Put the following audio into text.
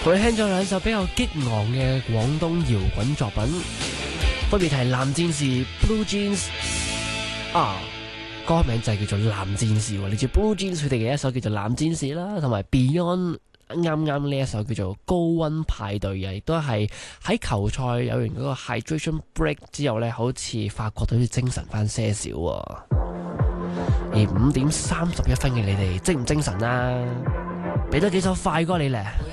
佢聽咗兩首比較激昂嘅廣東搖滾作品，分別係藍戰士 Blue Jeans 歌名就係叫做藍戰士，嚟自 Blue Jeans 佢哋嘅一首叫做藍戰士啦，同埋 Beyond 啱啱呢一首叫做高溫派對啊，亦都係喺球賽有完嗰個 hydration break 之後呢，好似發覺到啲精神翻些少喎。而5點31分嘅你哋精唔精神啊？俾多幾首快歌你咧。